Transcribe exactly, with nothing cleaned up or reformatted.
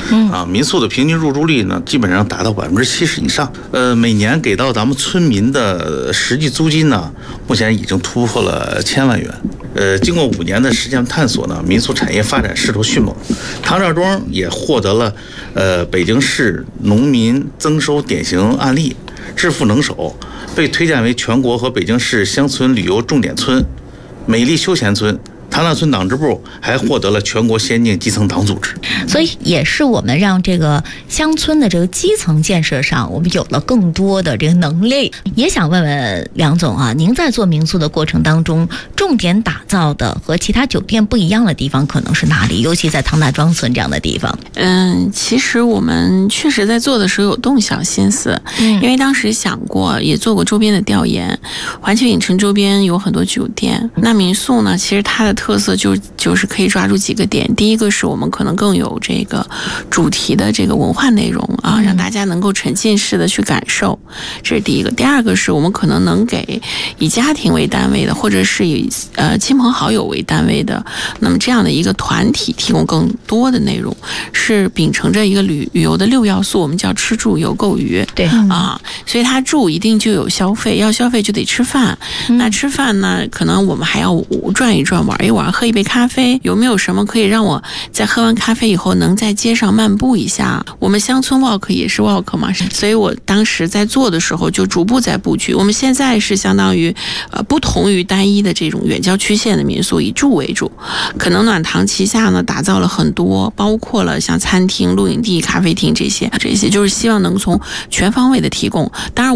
嗯啊，民宿的平均入住率呢，基本上达到百分之七十以上。呃，每年给到咱们村民的实际租金呢，目前已经突破了千万元。呃，经过五年的时间探索呢，民宿产业发展势头迅猛，唐赵庄也获得了呃北京市农民增收典型案例，致富能手，被推荐为全国和北京市乡村旅游重点村、美丽休闲村。唐大村党支部还获得了全国先进基层党组织， 所以也是我们让这个乡村的这个基层建设上，我们有了更多的这个能力。也想问问梁总啊，您在做民宿的过程当中，重点打造的和其他酒店不一样的地方可能是哪里？尤其在唐大庄村这样的地方。 嗯，其实我们确实在做的时候有动小心思，嗯，因为当时想过，也做过周边的调研，环球影城周边有很多酒店，那民宿呢，其实它的特色就就是可以抓住几个点。第一个是我们可能更有这个主题的这个文化内容啊，让大家能够沉浸式的去感受，这是第一个。第二个是我们可能能给以家庭为单位的，或者是以呃亲朋好友为单位的，那么这样的一个团体提供更多的内容，是秉承着一个旅旅游的六要素，我们叫吃住游购娱。 对啊，所以它住一定就有消费，要消费就得吃饭。嗯、那吃饭呢，可能我们还要转一转，玩一玩，喝一杯咖啡。有没有什么可以让我在喝完咖啡以后能在街上漫步一下？我们乡村 walk 也是 walk 嘛，所以我当时在做的时候就逐步在布局。我们现在是相当于呃不同于单一的这种远郊区县的民宿，以住为主。可能暖堂旗下呢打造了很多，包括了像餐厅、露营地、咖啡厅这些，这些就是希望能从全方位的提供。当然。